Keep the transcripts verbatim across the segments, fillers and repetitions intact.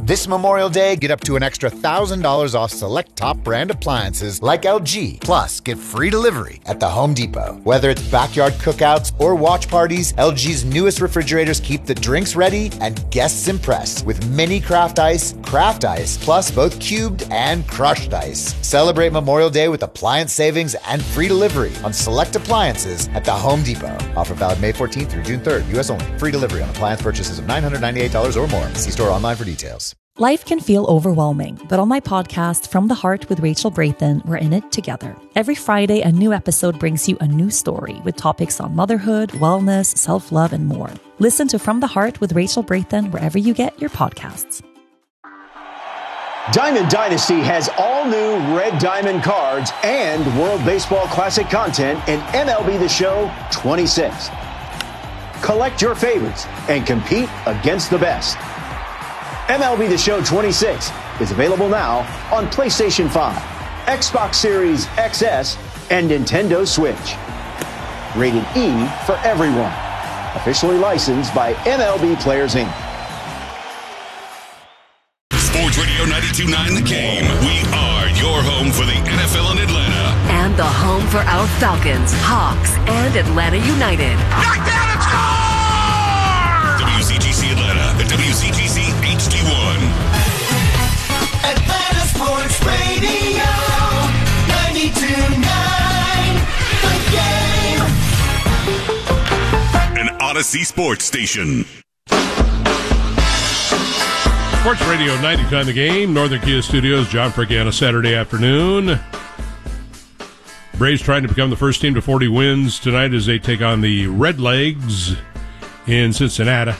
This Memorial Day, get up to an extra one thousand dollars off select top brand appliances like L G. Plus, get free delivery at the Home Depot. Whether it's backyard cookouts or watch parties, L G's newest refrigerators keep the drinks ready and guests impressed with mini craft ice, craft ice, plus both cubed and crushed ice. Celebrate Memorial Day with appliance savings and free delivery on select appliances at the Home Depot. Offer valid May fourteenth through June third, U S only. Free delivery on appliance purchases of nine hundred ninety-eight dollars or more. See store online for details. Life can feel overwhelming, but on my podcast, From the Heart with Rachel Brathen, we're in it together. Every Friday, a new episode brings you a new story with topics on motherhood, wellness, self-love, and more. Listen to From the Heart with Rachel Brathen wherever you get your podcasts. Diamond Dynasty has all new Red Diamond cards and World Baseball Classic content in M L B The Show twenty-six. Collect your favorites and compete against the best. M L B The Show twenty-six is available now on PlayStation five, Xbox Series X S, and Nintendo Switch. Rated E for everyone. Officially licensed by M L B Players, Incorporated. Sports Radio ninety-two point nine The Game. We are your home for the N F L in Atlanta. And the home for our Falcons, Hawks, and Atlanta United. Knockdown and score! W C G C Atlanta and W C G C H D one. Atlanta Sports Radio ninety-two point nine The Game. An Odyssey Sports Station. Sports Radio ninety-two point nine The Game, Northern Kia Studios, John Fricke on a Saturday afternoon. Braves trying to become the first team to forty wins tonight as they take on the Redlegs in Cincinnati.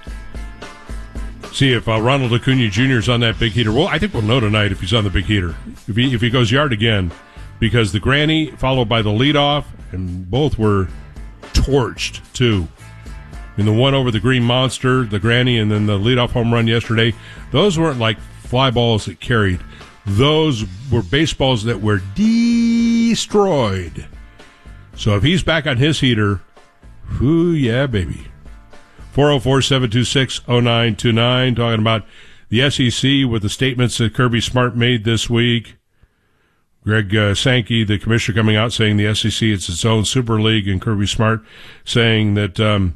See if uh, Ronald Acuna Junior is on that big heater. Well, I think we'll know tonight if he's on the big heater. If he if he goes yard again, because the granny followed by the leadoff, and both were torched too. In the one over the Green Monster, the granny, and then the leadoff home run yesterday, those weren't like fly balls that carried. Those were baseballs that were destroyed. So if he's back on his heater, whoo, yeah, baby. four oh four, seven two six, oh nine two nine, talking about the S E C with the statements that Kirby Smart made this week. Greg uh, Sankey, the commissioner, coming out saying the S E C is its own super league, and Kirby Smart saying that um,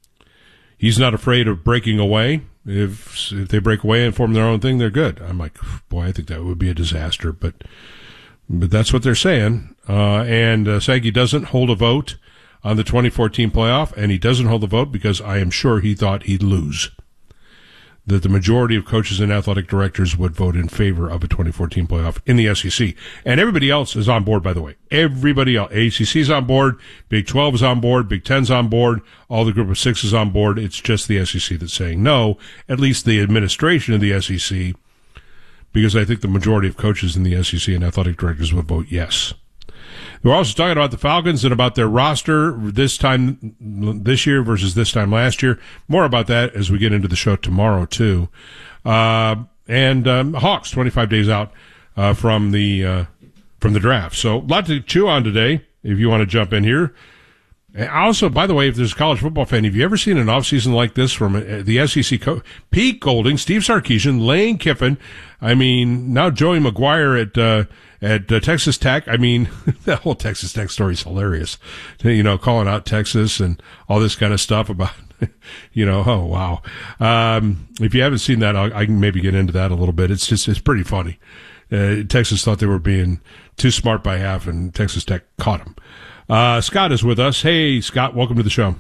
he's not afraid of breaking away. If if they break away and form their own thing, they're good. I'm like, boy, I think that would be a disaster, but but that's what they're saying. Uh, and uh, Sankey doesn't hold a vote on the twenty fourteen playoff, and he doesn't hold the vote because I am sure he thought he'd lose. That the majority of coaches and athletic directors would vote in favor of a twenty fourteen playoff in the S E C. And everybody else is on board, by the way. Everybody else. A C C's on board, Big twelve is on board, Big ten's on board, all the group of six is on board. It's just the S E C that's saying no, at least the administration of the S E C, because I think the majority of coaches in the S E C and athletic directors would vote yes. We're also talking about the Falcons and about their roster this time, this year versus this time last year. More about that as we get into the show tomorrow, too. Uh, and um, Hawks, twenty-five days out uh, from the uh, from the draft. So a lot to chew on today if you want to jump in here. And also, by the way, if there's a college football fan, have you ever seen an offseason like this from uh, the S E C coach? Pete Golding, Steve Sarkisian, Lane Kiffin. I mean, now Joey McGuire at uh, at uh, Texas Tech. I mean, that whole Texas Tech story is hilarious. You know, calling out Texas and all this kind of stuff about, you know, oh, wow. Um, if you haven't seen that, I'll, I can maybe get into that a little bit. It's just, it's pretty funny. Uh, Texas thought they were being too smart by half, and Texas Tech caught them. Uh, Scott is with us. Hey, Scott, welcome to the show.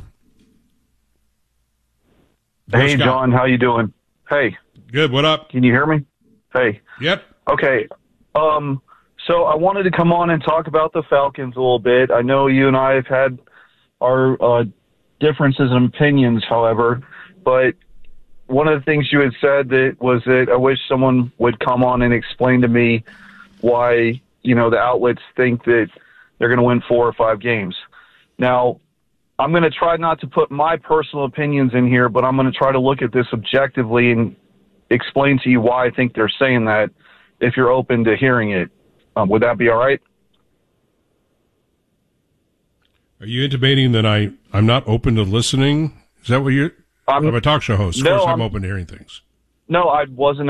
Hey, Scott. John, how you doing? Hey. Good, what up? Can you hear me? Hey. Yep. Okay. Um, so I wanted to come on and talk about the Falcons a little bit. I know you and I have had our uh, differences in opinions, however, but one of the things you had said that was that I wish someone would come on and explain to me why, you know, the outlets think that they're going to win four or five games. Now, I'm going to try not to put my personal opinions in here, but I'm going to try to look at this objectively and explain to you why I think they're saying that, if you're open to hearing it. Um, would that be all right? Are you intimating that I, I'm not open to listening? Is that what you're... I'm, I'm a talk show host. Of no, course I'm, I'm open to hearing things. No, I wasn't